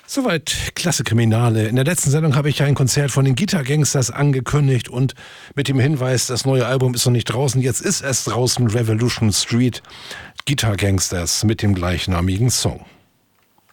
Soweit Klasse Kriminale. In der letzten Sendung habe ich ja ein Konzert von den Guitar Gangsters angekündigt und mit dem Hinweis, das neue Album ist noch nicht draußen. Jetzt ist es draußen, Revolution Street, Guitar Gangsters mit dem gleichnamigen Song.